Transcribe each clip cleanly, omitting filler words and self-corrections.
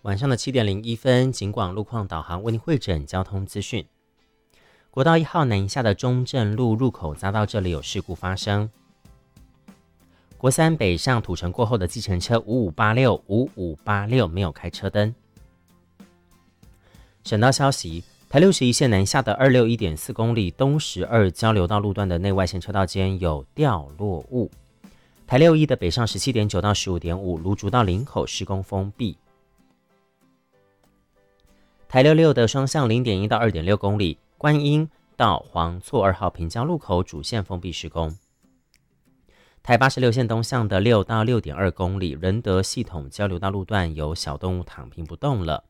晚上的7点01分，警广路况导航为您汇整交通资讯。国道1号南下的中正路入口匝道这里有事故发生。国三北上土城过后的计程车5586没有开车灯。省道消息，台61线南下的261.4公里东12交流道路段的内外线车道间有掉落物。台61的北上17.9到15.5芦竹到林口施工封闭。台66的双向0.1到2.6公里观音到黄厝2号平交路口主线封闭施工。台86线东向的6到6.2公里仁德系统交流道路段有小动物躺平不动了。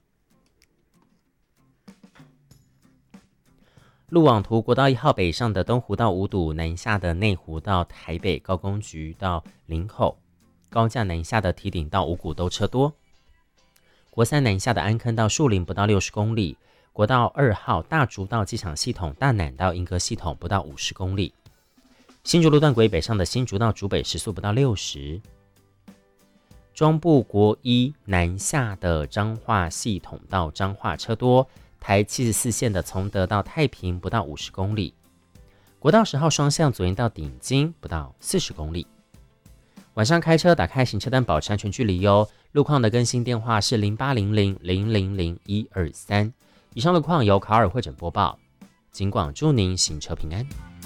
路网图，国道1号北上的东湖到五堵，南下的内湖到台北高工局到林口，高架南下的堤顶到五股都车多。国三南下的安坑到树林不到60公里，国道2号大竹到机场系统大南到莺歌系统不到50公里。新竹路段轨北上的新竹到竹北时速不到60。中部国一南下的彰化系统到彰化车多，台74线的从德到太平不到50公里。国道10号双向左营到顶金不到40公里。晚上开车打开行车灯保持安全距离哟。路况的更新电话是0800000123。以上路况由卡尔会诊播报，警广祝您行车平安。